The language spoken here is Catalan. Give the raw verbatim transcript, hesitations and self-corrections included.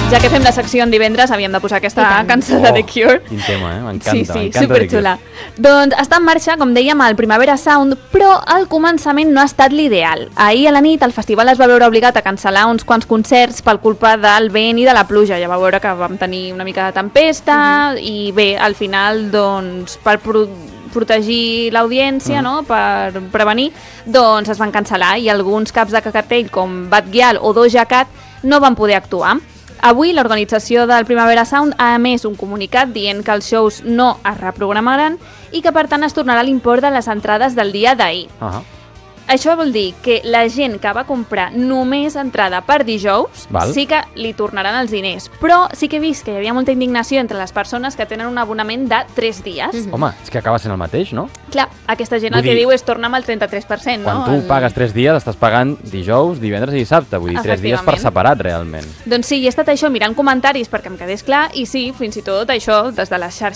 Ja que fem la secció en divendres, havíem de posar aquesta cançó de The Cure. Quin tema, eh? M'encanta, Sí, sí, m'encanta superxula. Doncs està en marxa, com dèiem, el Primavera Sound, però al començament no ha estat l'ideal. Ahir a la nit el festival es va veure obligat a cancel·lar uns quants concerts per culpa del vent i de la pluja. Ja va veure que vam tenir una mica de tempesta mm-hmm. i bé, al final, doncs, per pro protegir l'audiència, mm. no? Per prevenir, doncs es van cancel·lar i alguns caps de cartell com Bad Gyal o Doja Cat no van poder actuar. Avui l'organització del Primavera Sound ha emès un comunicat dient que els shows no es reprogramaran i que per tant es tornarà l'import de les entrades del dia d'ahir. Uh -huh. Això vol dir que la gent que va comprar només entrada per dijous Val. sí que li tornaran els diners. Però sí que he vist que hi havia molta indignació entre les persones que tenen un abonament de tres dies. Mm-hmm. Home, és que acaba sent el mateix, no? Clar, aquesta gent Vull el que dir, diu és torna'm el trenta-tres per cent, quan no? tu El... pagues tres dies, estàs pagant dijous, divendres i dissabte. Vull dir, tres dies per separat, realment. Doncs sí, he estat això mirant comentaris perquè em quedés clar i sí, fins i tot això, des de les xarxes